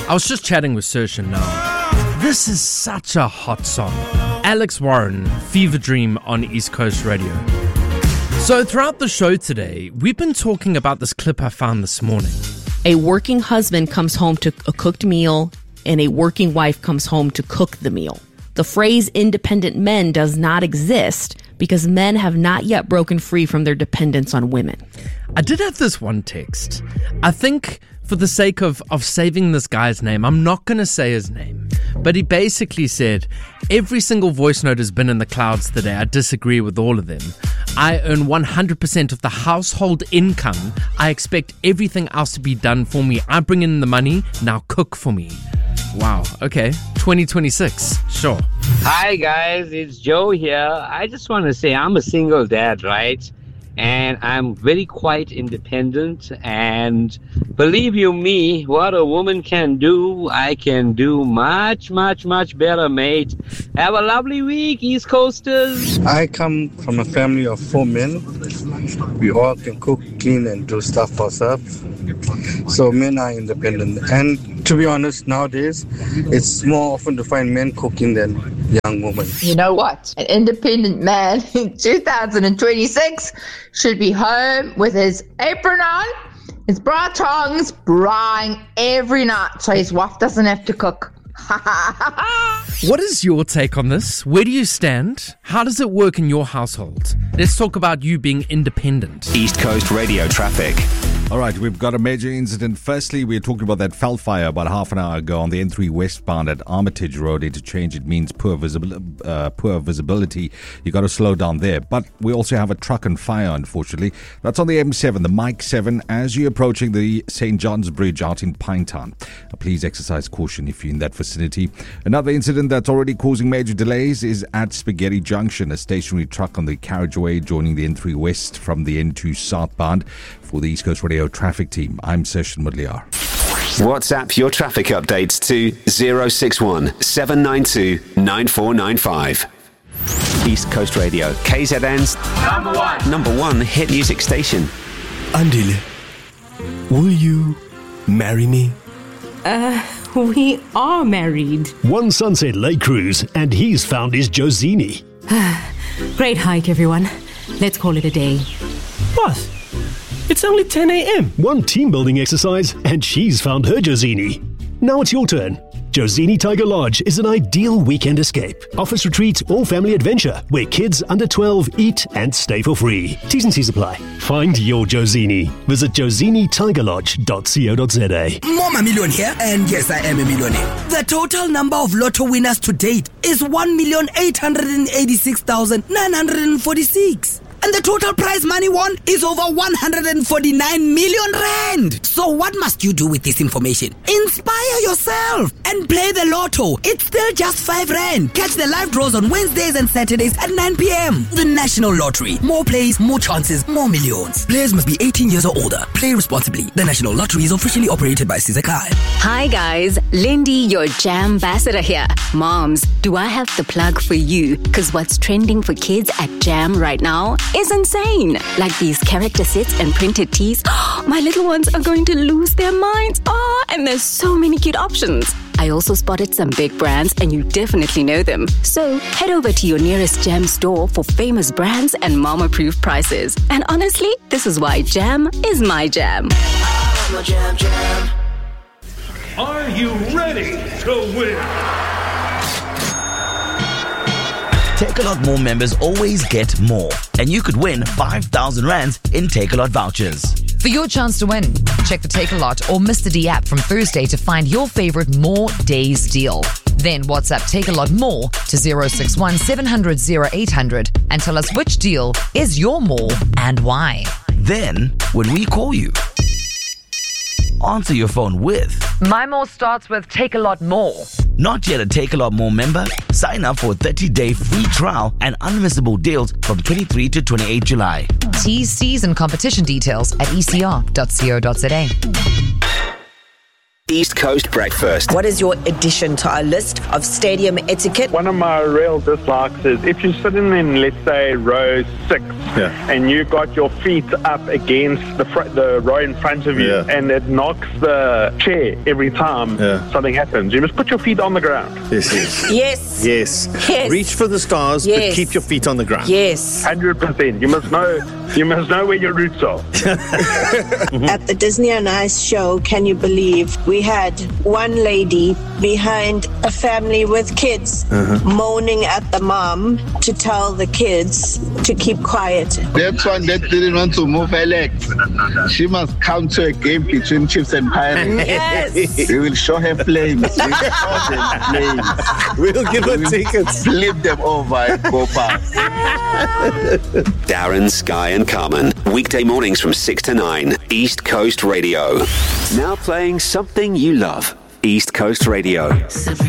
I was just chatting with Saoirse now. This is such a hot song. Alex Warren, Fever Dream on East Coast Radio. So throughout the show today, we've been talking about this clip I found this morning. A working husband comes home to a cooked meal, and a working wife comes home to cook the meal. The phrase independent men does not exist because men have not yet broken free from their dependence on women. I did have this one text. I think for the sake of saving this guy's name, I'm not going to say his name. But he basically said, every single voice note has been in the clouds today. I disagree with all of them. I earn 100% of the household income. I expect everything else to be done for me. I bring in the money, now cook for me. Wow, okay. 2026, sure. Hi guys, it's Joe here. I just want to say I'm a single dad, right? And I'm very quite independent, and believe you me, what a woman can do, I can do much, much, much better, mate. Have a lovely week, East Coasters. I come from a family of 4 men. We all can cook, clean, and do stuff for ourselves. So men are independent. And to be honest, nowadays, it's more often to find men cooking than young women. You know what? An independent man in 2026 should be home with his apron on, his bra tongs, braing every night so his wife doesn't have to cook. What is your take on this? Where do you stand? How does it work in your household? Let's talk about you being independent. East Coast Radio traffic. All right, we've got a major incident. Firstly, we're talking about that fell fire about half an hour ago on the N3 westbound at Armitage Road interchange. It means poor visibility. You got to slow down there. But we also have a truck on fire, unfortunately. That's on the M7, the Mike 7, as you're approaching the St. John's Bridge out in Pinetown. Please exercise caution if you're in that vicinity. Another incident that's already causing major delays is at Spaghetti Junction, a stationary truck on the carriageway joining the N3 West from the N2 southbound. For the East Coast Radio traffic team, I'm Session Mudliar. WhatsApp your traffic updates to 061 792 9495. East Coast Radio, KZN's number one hit music station. Andile, will you marry me? We are married. One Sunset Lake Cruise, and he's found his Josini. Great hike, everyone. Let's call it a day. What? It's only 10 a.m. One team building exercise, and she's found her Josini. Now it's your turn. Josini Tiger Lodge is an ideal weekend escape. Office retreat or family adventure where kids under 12 eat and stay for free. T's and C's apply. Find your Josini. Visit josinitigerlodge.co.za. Mama Million here, and yes, I am a millionaire. The total number of lotto winners to date is 1,886,946. And the total prize money won is over 149 million rand. So what must you do with this information? Inspire yourself and play the lotto. It's still just 5 rand. Catch the live draws on Wednesdays and Saturdays at 9 p.m. The National Lottery. More plays, more chances, more millions. Players must be 18 years or older. Play responsibly. The National Lottery is officially operated by Sizakai. Hi guys, Lindy, your Jam ambassador here. Moms, do I have the plug for you? Because what's trending for kids at Jam right now is insane. Like these character sets and printed tees. My little ones are going to lose their minds. And there's so many cute options. I also spotted some big brands, and you definitely know them. So head over to your nearest Jam store for famous brands and mom-approved prices. And honestly, this is why Jam is my jam. I'm a jam. Are you ready to win? Takealot More members always get more, and you could win 5,000 rands in Takealot vouchers. For your chance to win, check the Takealot or Mr. D app from Thursday to find your favorite More Days deal. Then WhatsApp Takealot More to 061 700 0800 and tell us which deal is your more and why. Then, when we call you, answer your phone with My More starts with Takealot More. Not yet a Takealot More member? Sign up for a 30-day free trial and unmissable deals from 23 to 28 July. T's, C's and competition details at ecr.co.za. East Coast Breakfast. What is your addition to our list of stadium etiquette? One of my real dislikes is if you're sitting in, let's say, row 6, and you got your feet up against the row in front of you, and it knocks the chair every time something happens. You must put your feet on the ground. Yes. Reach for the stars, but keep your feet on the ground. 100%. You must know where your roots are. At the Disney on Ice show, can you believe we had one lady behind a family with kids moaning at the mom to tell the kids to keep quiet. That one that didn't want to move her legs. She must come to a game between Chiefs and Pirates. Yes. We will show her flames. We'll give her tickets. Flip them over and go past. Darren, Sky and Carmen. Weekday mornings from 6 to 9. East Coast Radio. Now playing something you love. East Coast Radio.